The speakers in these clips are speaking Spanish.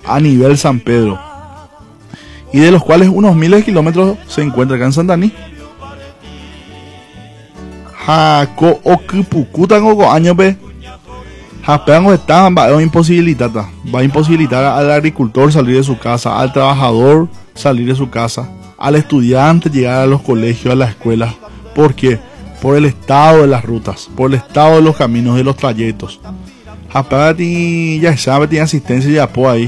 a nivel San Pedro, y de los cuales unos miles de kilómetros se encuentra acá en Santaní. Jaco ocupucutan o año pe japean están va a imposibilitar al agricultor salir de su casa, al trabajador salir de su casa, al estudiante llegar a los colegios, a las escuelas. ¿Por qué? Por el estado de las rutas, por el estado de los caminos, de los trayectos. Japati ya sabe, tiene asistencia ya por ahí.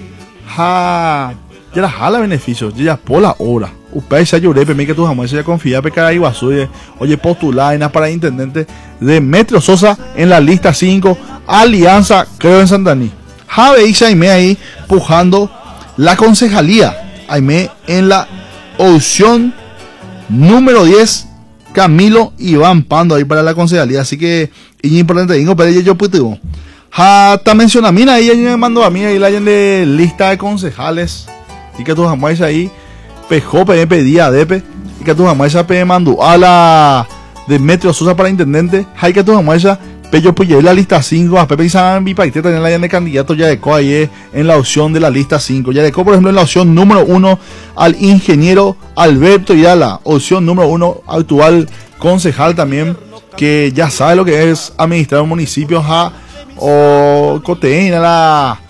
Ya la jala beneficios, ya por la hora. Upay ya lloré, me que tu jamás ya confía pe cara Iguazú. Oye, postular para intendente de Metro Sosa en la lista 5, Alianza, creo en Santaní. Jabe y Jaime ahí pujando la concejalía. Jaime en la opción número 10, Camilo Iván Pando ahí para la concejalía. Así que es importante, digo, pero yo puedo. Hasta menciona, mira, ahí me mandó a mí ahí la de lista de concejales. Y que tu jamás ahí Pejope me pedía Depe. Y que tu jamás me mandó a la de Metro Sosa para intendente. Hay que tu jamás Pello pues la lista 5, a Pepe y San Bipaite también la de candidato ya de ahí en la opción de la lista 5. Ya de por ejemplo, en la opción número 1 al ingeniero Alberto Yala, opción número 1, actual concejal también, que ya sabe lo que es administrar un municipio, o coteína, la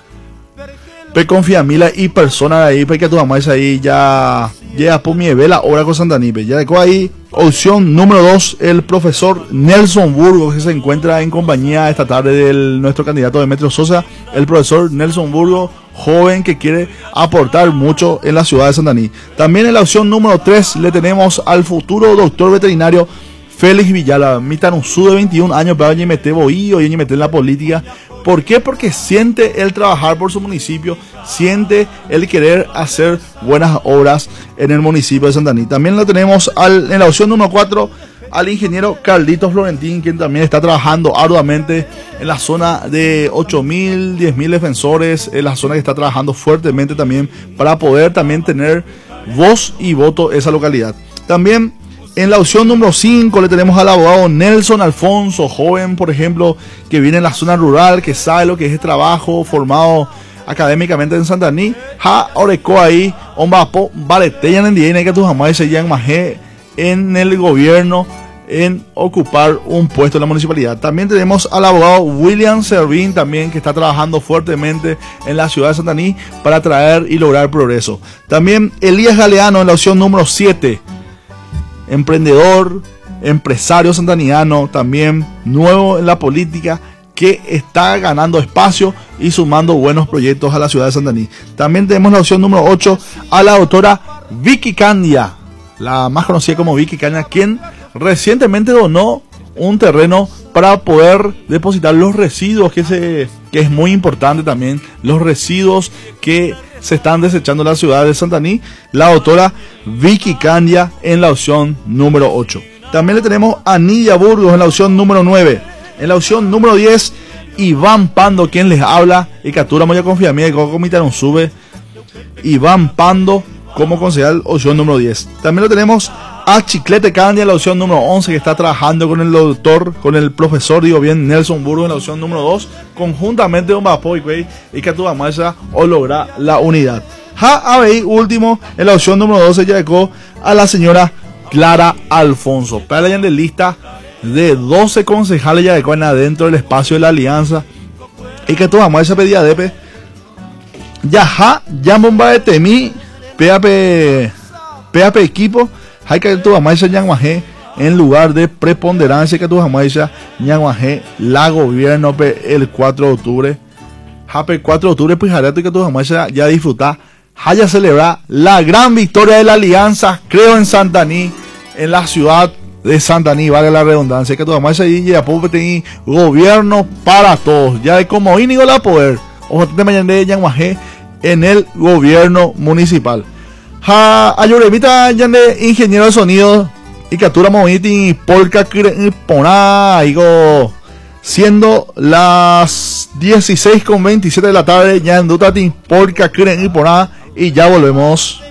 Pe confía mila y personas ahí, porque tu mamá es ahí ya por mi vela hora con Santanipe. Ya de ahí, opción número 2, el profesor Nelson Burgos, que se encuentra en compañía esta tarde de nuestro candidato de Metro Sosa, el profesor Nelson Burgos, joven que quiere aportar mucho en la ciudad de Santaní. También en la opción número 3 le tenemos al futuro doctor veterinario Félix Villala, Mitanuzú de 21 años, pero ya mete bohío y mete en la política. ¿Por qué? Porque siente el trabajar por su municipio, siente el querer hacer buenas obras en el municipio de Santaní. También lo tenemos en la opción número 4 al ingeniero Carlitos Florentín, quien también está trabajando arduamente en la zona de 8.000, 10.000 defensores, en la zona que está trabajando fuertemente también para poder también tener voz y voto esa localidad. También en la opción número 5 le tenemos al abogado Nelson Alfonso, joven, por ejemplo, que viene en la zona rural, que sabe lo que es el trabajo, formado académicamente en Santaní. Oreco ahí, Ombapo, Valeteyan en Diena, que tu jamás se llaman majé en el gobierno, en ocupar un puesto en la municipalidad. También tenemos al abogado William Servín, también, que está trabajando fuertemente en la ciudad de Santaní para traer y lograr progreso. También Elías Galeano en la opción número 7. Emprendedor, empresario santaniano, también nuevo en la política, que está ganando espacio y sumando buenos proyectos a la ciudad de Santaní. También tenemos la opción número 8 a la doctora Vicky Candia, la más conocida como Vicky Candia, quien recientemente donó un terreno para poder depositar los residuos, que es muy importante también, los residuos que se están desechando en la ciudad de Santaní, la doctora Vicky Candia en la opción número 8. También le tenemos a Nidia Burgos en la opción número 9. En la opción número 10, Iván Pando, quien les habla, y captura muy a confiar mía, comité no sube. Iván Pando como concejal, opción número 10. También lo tenemos a Chiclete Candia en la opción número 11, que está trabajando con el doctor, con el profesor, digo bien, Nelson Burgos en la opción número 2, conjuntamente con Bapo y que tu masa o logra la unidad. Último, en la opción número 12 ya llegó a la señora Clara Alfonso. Para la de lista de 12 concejales ya llegó adentro del espacio de la alianza. Y que tu masa pedía depe. Ya bomba de temi, PAP equipo. Hay que tu masa ñanguaje en lugar de preponderancia, que tu masa ñanguaje la gobierno el 4 de octubre. El 4 de octubre, pues haré que tu masa ya disfrutar. Haya celebrar la gran victoria de la alianza, creo en Santaní, en la ciudad de Santaní, vale la redundancia, que tu masa ahí ya puede tener gobierno para todos, ya de como Íñigo la poder, ojo te mañana de ñanguaje en el gobierno municipal. Ayoremita ya de ingeniero de sonido y captura moviti polka pona digo, siendo las 16:27 de la tarde, ya en Dutati polka y pona, y ya volvemos.